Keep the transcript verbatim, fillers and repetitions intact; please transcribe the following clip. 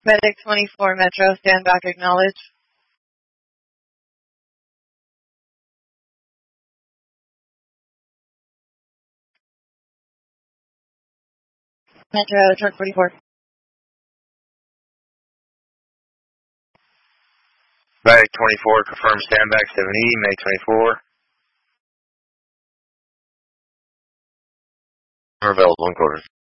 Medic twenty-four Metro, stand back, acknowledge. Metro, truck forty-four. Medic twenty-four, confirm stand back, seven E, Medic twenty-four. Are available in quarters.